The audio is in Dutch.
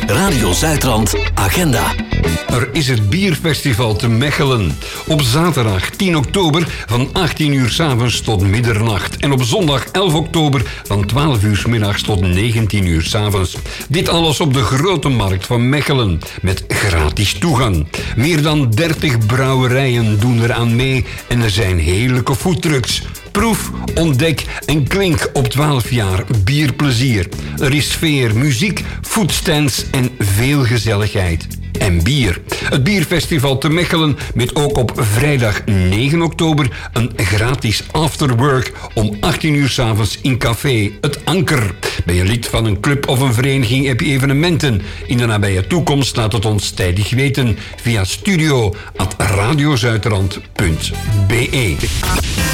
Radio Zuidrand Agenda. Er is het bierfestival te Mechelen. Op zaterdag 10 oktober van 18 uur 's avonds tot middernacht. En op zondag 11 oktober van 12 uur 's middags tot 19 uur 's avonds. Dit alles op de Grote Markt van Mechelen. Met gratis toegang. Meer dan 30 brouwerijen doen eraan mee. En er zijn heerlijke foodtrucks. Proef, ontdek en klink op 12 jaar bierplezier. Er is sfeer, muziek, foodstands en veel gezelligheid. En bier. Het bierfestival te Mechelen met ook op vrijdag 9 oktober een gratis afterwork om 18 uur 's avonds in café Het Anker. Ben je lid van een club of een vereniging, heb je evenementen in de nabije toekomst? Laat het ons tijdig weten via studio@radiozuiderland.be.